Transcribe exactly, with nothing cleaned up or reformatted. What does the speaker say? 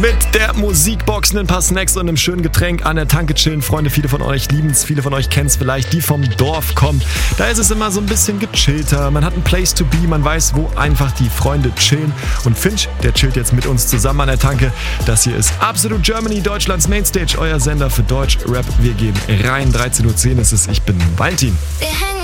Mit der Musikbox, ein paar Snacks und einem schönen Getränk an der Tanke chillen. Freunde, viele von euch lieben es, viele von euch kennen es vielleicht, die vom Dorf kommen. Da ist es immer so ein bisschen gechillter. Man hat ein Place to be, man weiß, wo einfach die Freunde chillen. Und Finch, der chillt jetzt mit uns zusammen an der Tanke. Das hier ist Absolute Germany, Deutschlands Mainstage, euer Sender für Deutsch, Rap. Wir gehen rein. dreizehn Uhr zehn ist es. Ich bin Valentin.